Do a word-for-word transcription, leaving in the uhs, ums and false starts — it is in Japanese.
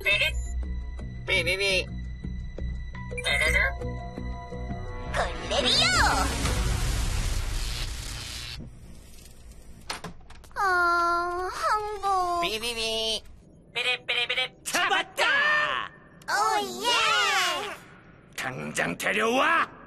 삐리리. 걸레리요! 아, 항복. 삐리리. 삐리삐리삐리. 잡았다! 오, 예! 당장 데려와!